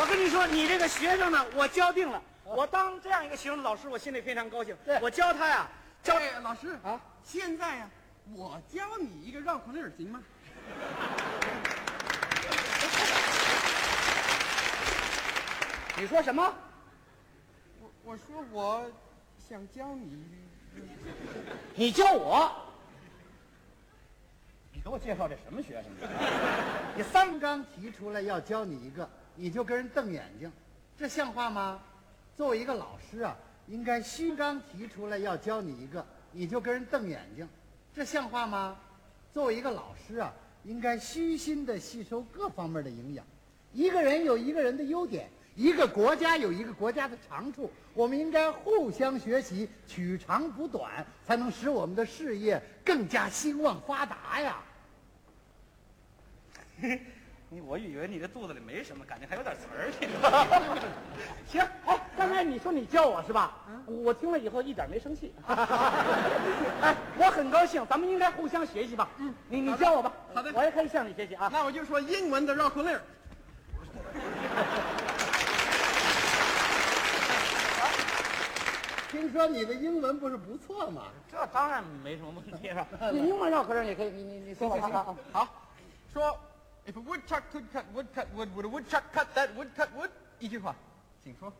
我跟你说，你这个学生呢，我教定了。我当这样一个学生的老师，我心里非常高兴。我教他呀， 老师啊，现在呀，我教你一个绕口令行吗？ 你说什么？ 我说我想教你。 你教我？你给我介绍这什么学生？ 你刚刚提出来要教你一个，你就跟人瞪眼睛，这像话吗？作为一个老师啊，应该刚提出来要教你一个，你就跟人瞪眼睛，这像话吗？作为一个老师啊，应该虚心的吸收各方面的营养。一个人有一个人的优点，一个国家有一个国家的长处，我们应该互相学习，取长补短，才能使我们的事业更加兴旺发达呀。 我以为你这肚子里没什么，感觉还有点词儿呢。行，哎，刚才你说你教我是吧？我听了以后一点没生气。哎，我很高兴，咱们应该互相学习吧。你教我吧。 好的， 我也可以向你学习啊。 那我就说英文的绕口令。 听说你的英文不是不错吗？ 这当然没什么问题了。你英文绕口令也可以，你说吧。 好，说 If a woodchuck could cut wood, cut wood, would a woodchuck cut that wood, cut wood？ 一句话，请说。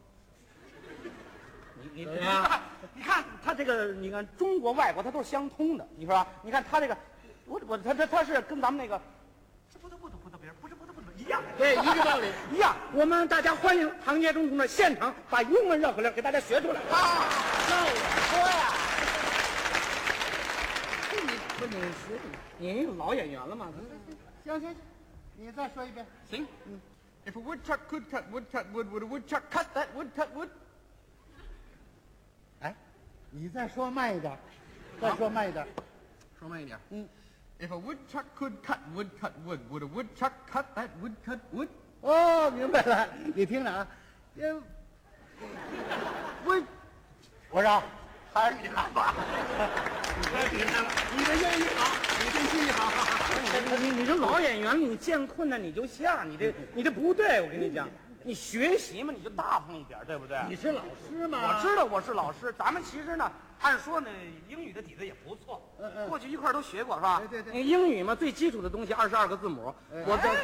你看他这个，你看中国外国它都是相通的，你说吧？你看他这个，他是跟咱们那个不得别人不是一样， 对，一个道理一样。我们大家欢迎唐杰忠同志现场把英文绕口令给大家学出来。 那我说呀， 你老演员了吗？ 行，你再说一遍。 行，If a woodchuck could cut wood, cut wood, would a woodchuck cut that wood, cut wood？ 哎，你再说慢一点，再说慢一点。 说慢一点。If a woodchuck could cut wood, cut wood, would a woodchuck cut that wood, cut wood？ 哦，明白了，你听着啊，我说还是你来吧。你的英语好，你的英语好。 你这老演员，你见困难你就下，你这不对，我跟你讲。你学习嘛，你就大方一点，对不对？ 你是老师吗？ 我知道我是老师，咱们其实呢，按说呢，英语的底子也不错。过去一块都学过，是吧？ 对。 那英语嘛，最基础的东西22个字母，我这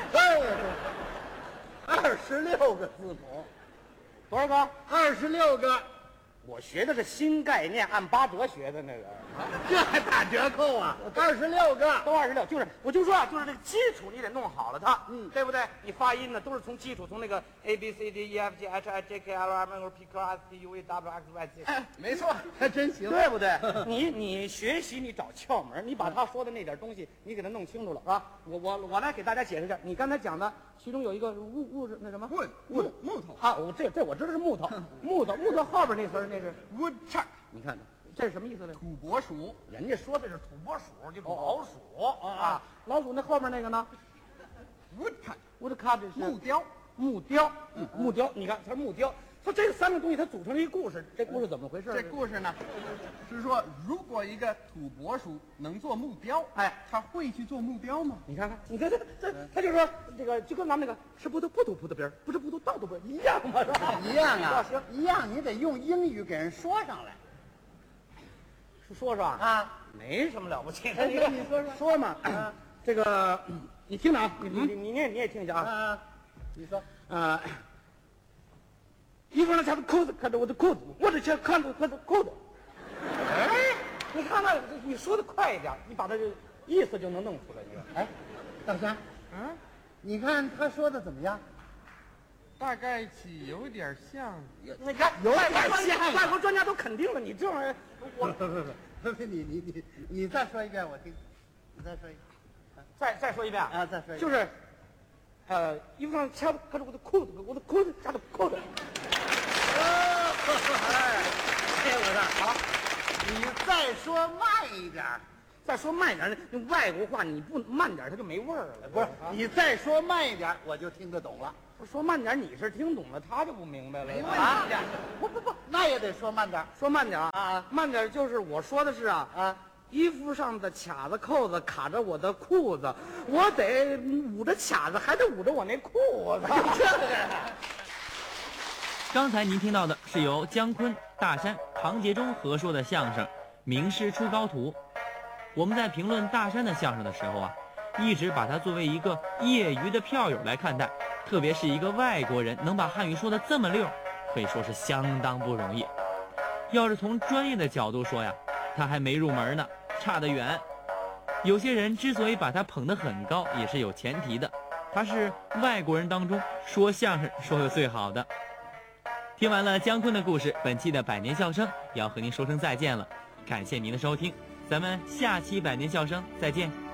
26个字母， 多少个 ？26个。 我学的是新概念，按8折学的那个， 这还打折扣啊？26个， 都26，就是我就说啊，就是这个基础你得弄好了它，对不对？你发音呢都是从基础，从那个 A B C D E F G H I J K L M N O P Q R S T U V W X Y Z， 没错， 还真行， 对不对？你学习你找窍门，你把他说的那点东西你给他弄清楚了，是吧？我来给大家解释一下，你刚才讲的其中有一个物质那什么木头啊，这我知道是木头，木头后边那词儿那是 woodchuck， 你看这是什么意思呢？ 土拨鼠， 人家说的是土拨鼠，就是老鼠啊。老鼠那后面那个呢 ？woodcut 是木雕， 木雕。你看它是木雕，它这3个东西它组成了一个故事。这故事怎么回事？ 这故事呢，是说如果一个土拨鼠能做木雕， 哎， 他会去做木雕吗？ 你看，这他就说这个就跟咱们那个是不吐别人，不是不吐倒吐别人一样嘛，是吧？ 一样啊， 行， 一样，你得用英语给人说上来。 说吧啊， 没什么了不起的。 你说嘛，这个你听着啊，你也听一下啊。 你说衣服上插着扣子，看着我的裤子，我这钱看着扣子。哎，你看那，你说的快一点，你把它这意思就能弄出来。你说， 哎，大山，你看他说的怎么样？ 大概起有点像， 你看有点像， 外国专家都肯定了，你这玩意儿， 不，你再说一遍我听，你再说一遍， 再说一遍啊，再说一遍， 就是，衣服上插着我的裤子插着扣子。 我说好，你再说慢一点。 再说慢点，那外国话你不慢点，它就没味儿了。 不是，你再说慢一点，我就听得懂了。 说慢点，你是听懂了，他就不明白了。 啊，不，那也得说慢点。 说慢点啊，慢点就是我说的是衣服上的卡子扣子卡着我的裤子，我得捂着卡子，还得捂着我那裤子。 刚才您听到的是由姜昆、大山、唐杰忠合说的相声《名师出高徒》。我们在评论大山的相声的时候啊，一直把他作为一个业余的票友来看待，特别是一个外国人能把汉语说得这么溜，可以说是相当不容易。要是从专业的角度说呀，他还没入门呢，差得远。有些人之所以把他捧得很高，也是有前提的，他是外国人当中说相声说得最好的。听完了姜昆的故事，本期的百年笑声也要和您说声再见了，感谢您的收听，咱们下期百年笑声再见。